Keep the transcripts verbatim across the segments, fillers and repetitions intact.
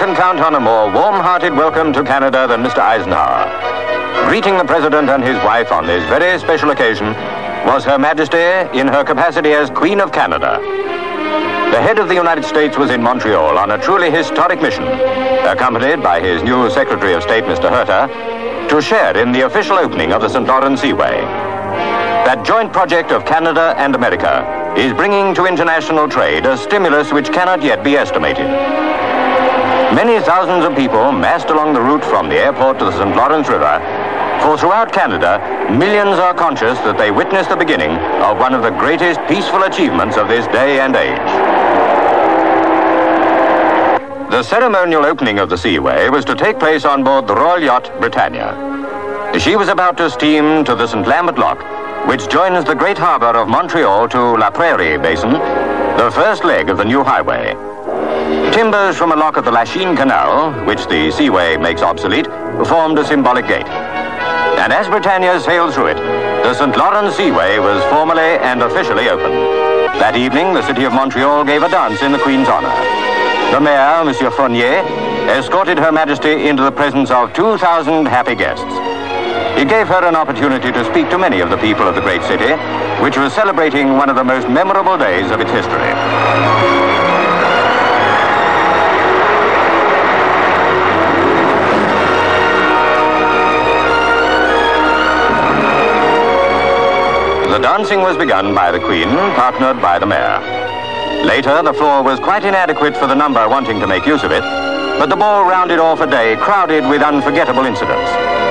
can count on a more warm-hearted welcome to Canada than Mister Eisenhower. Greeting the President and his wife on this very special occasion was Her Majesty in her capacity as Queen of Canada. The head of the United States was in Montreal on a truly historic mission, accompanied by his new Secretary of State, Mister Herter, to share in the official opening of the Saint Lawrence Seaway. That joint project of Canada and America is bringing to international trade a stimulus which cannot yet be estimated. Many thousands of people massed along the route from the airport to the Saint Lawrence River, for throughout Canada, millions are conscious that they witnessed the beginning of one of the greatest peaceful achievements of this day and age. The ceremonial opening of the Seaway was to take place on board the Royal Yacht Britannia. She was about to steam to the Saint Lambert Lock, which joins the great harbor of Montreal to La Prairie Basin, the first leg of the new highway. Timbers from a lock of the Lachine Canal, which the Seaway makes obsolete, formed a symbolic gate. And as Britannia sailed through it, the Saint Lawrence Seaway was formally and officially opened. That evening, the city of Montreal gave a dance in the Queen's honor. The mayor, Monsieur Fournier, escorted Her Majesty into the presence of two thousand happy guests. It gave her an opportunity to speak to many of the people of the great city, which was celebrating one of the most memorable days of its history. The dancing was begun by the Queen, partnered by the mayor. Later, the floor was quite inadequate for the number wanting to make use of it, but the ball rounded off a day crowded with unforgettable incidents.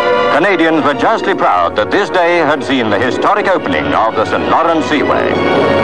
Canadians were justly proud that this day had seen the historic opening of the Saint Lawrence Seaway.